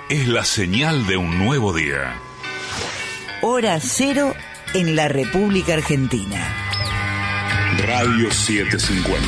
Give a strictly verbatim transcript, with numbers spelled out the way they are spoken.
es la señal de un nuevo día. Hora cero en la República Argentina. Radio setecientos cincuenta.